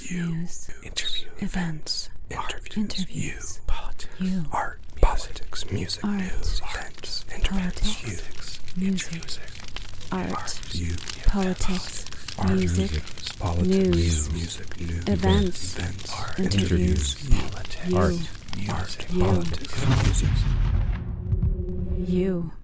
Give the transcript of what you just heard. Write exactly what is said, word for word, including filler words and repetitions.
news, interview, events, interviews, interviews, you, politics, you, art, politics, music, art, news, events, interviews, politics, you, music, art, you, politics, art, music, politics, news, music, news, events, events, art, interviews, politics, you, art, music, you. politics, music. you.